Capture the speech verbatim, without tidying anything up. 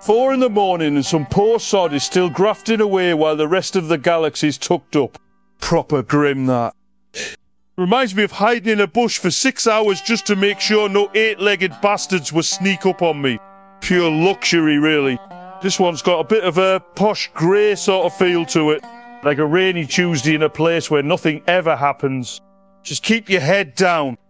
Four in the morning and some poor sod is still grafting away while the rest of the galaxy's tucked up. Proper grim, that. Reminds me of hiding in a bush for six hours just to make sure no eight-legged bastards would sneak up on me. Pure luxury, really. This one's got a bit of a posh grey sort of feel to it. Like a rainy Tuesday in a place where nothing ever happens. Just keep your head down.